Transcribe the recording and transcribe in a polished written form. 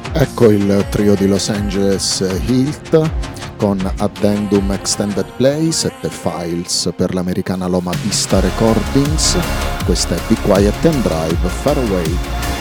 Ecco il trio di Los Angeles Hilt con Addendum Extended Play, 7 files per l'americana Loma Vista Recordings. Questa è Be Quiet and Drive Far Away.